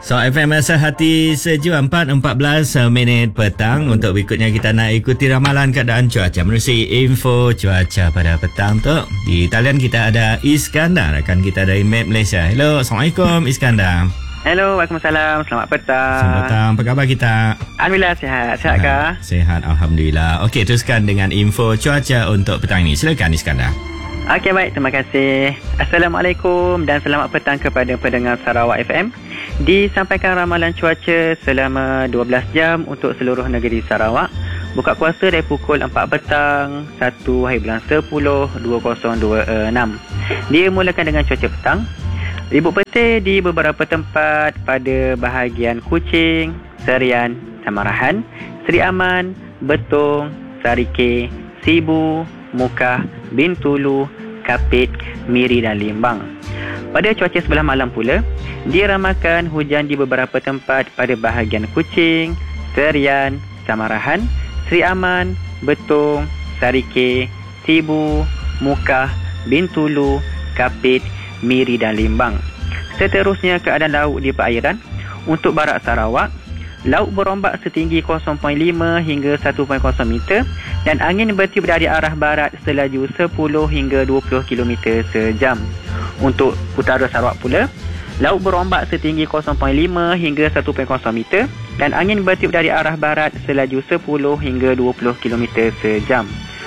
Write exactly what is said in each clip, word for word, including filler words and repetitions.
So F M Rasa Hati sejam empat empat belas minit petang. Untuk berikutnya kita nak ikuti ramalan keadaan cuaca menerusi info cuaca pada petang tu. Di talian kita ada Iskandar, rakan kita dari Map Malaysia. Hello, Assalamualaikum Iskandar. Hello, Waalaikumsalam. Selamat petang. Selamat petang. Apa khabar kita? Alhamdulillah sihat. Sihat kah? Sehat, Alhamdulillah. Okey, teruskan dengan info cuaca untuk petang ini. Silakan Iskandar. Okey, baik. Terima kasih. Assalamualaikum dan selamat petang kepada pendengar Sarawak F M. Disampaikan ramalan cuaca selama dua belas jam untuk seluruh negeri Sarawak. Buka puasa dari pukul empat petang satu hari bulan sepuluh dua ribu dua puluh enam. Dia mulakan dengan cuaca petang. Ribut petir di beberapa tempat pada bahagian Kuching, Serian, Samarahan, Seri Aman, Betong, Sarike, Sibu, Mukah, Bintulu, Kapit, Miri dan Limbang. Pada cuaca sebelah malam pula, diramalkan hujan di beberapa tempat pada bahagian Kuching, Serian, Samarahan, Seri Aman, Betong, Sarike, Sibu, Mukah, Bintulu, Kapit, Miri dan Limbang. Seterusnya keadaan laut di perairan. Untuk barat Sarawak, laut berombak setinggi kosong perpuluhan lima hingga satu perpuluhan kosong meter dan angin bertiup dari arah barat selaju sepuluh hingga dua puluh kilometer sejam. Untuk utara Sarawak pula, laut berombak setinggi kosong perpuluhan lima hingga satu perpuluhan kosong meter dan angin bertiup dari arah barat selaju sepuluh hingga dua puluh kilometer sejam.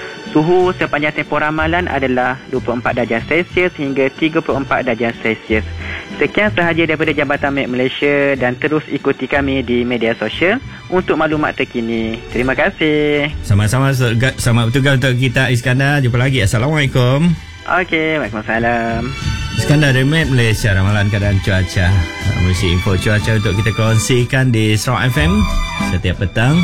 Suhu sepanjang tempoh ramalan adalah dua puluh empat darjah Celsius hingga tiga puluh empat darjah Celsius. Sekian sahaja daripada Jabatan Met Malaysia dan terus ikuti kami di media sosial untuk maklumat terkini. Terima kasih. Sama-sama, selamat bertugas untuk kita Iskandar. Jumpa lagi. Assalamualaikum. Okey, Waalaikumsalam. Iskandar dari Met Malaysia, ramalan keadaan cuaca. Mesti info cuaca untuk kita kongsikan di Sarawak F M setiap petang.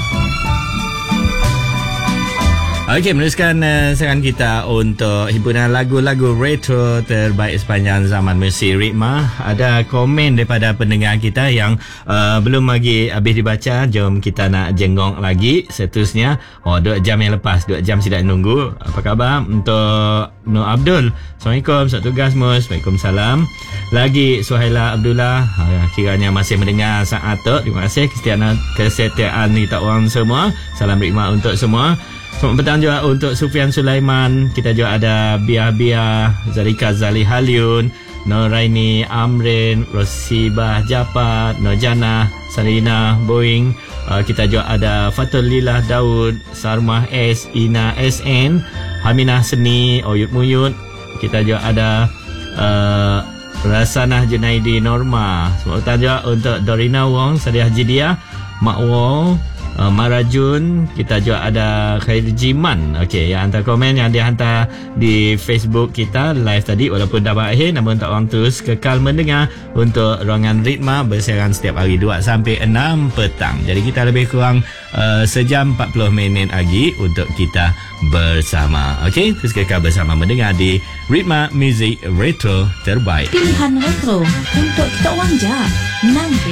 Okey, meneruskan uh, serangan kita untuk himpunan lagu-lagu retro terbaik sepanjang zaman Mercy Ritma. Ada komen daripada pendengar kita yang uh, belum lagi habis dibaca. Jom kita nak jengok lagi seterusnya. Oh, dua jam yang lepas, dua jam tidak nunggu. Apa khabar untuk Nur Abdul? Assalamualaikum, satu tugas Mus. Waalaikumsalam. Lagi Suhaila Abdullah, uh, kiranya masih mendengar saat tu. Terima kasih kesetiaan, kesetiaan kita orang semua. Salam Ritma untuk semua. Selamat petang juga untuk Sufian Sulaiman. Kita juga ada Bia Bia, Zarika Zali Halyun, Noraini Amrin, Rosibah Japat, Nojana, Sarina Boeing. Uh, kita juga ada Fatul Lillah Daud, Sarmah S, Ina S N, Haminah Seni, Oyut Muyut. Kita juga ada uh, Rasanah Junaidi Norma. Selamat petang juga untuk Dorina Wong, Sadiah Jidia, Mak Wong, Uh, Marajun. Kita juga ada Khair Jiman. Okey, yang hantar komen yang dia hantar di Facebook kita live tadi walaupun dah berakhir, namun tak orang terus kekal mendengar untuk ruangan Ritma bersiaran setiap hari dua sampai enam petang. Jadi kita lebih kurang uh, sejam empat puluh minit lagi untuk kita bersama. Okey, terus kekal bersama mendengar di Ritma Music Retro terbaik. Pilihan retro untuk kita orang je. enam